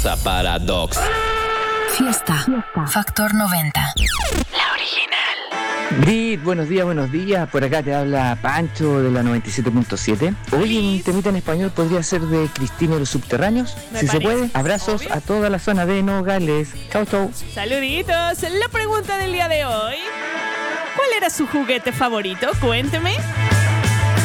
Paradox. Fiesta. Factor 90. La original. Brit, buenos días. Por acá te habla Pancho de la 97.7. Hoy un temita en español podría ser de Cristina y los Subterráneos. Si se puede. Abrazos a toda la zona de Nogales. Chau. Saluditos. La pregunta del día de hoy: ¿cuál era su juguete favorito? Cuénteme.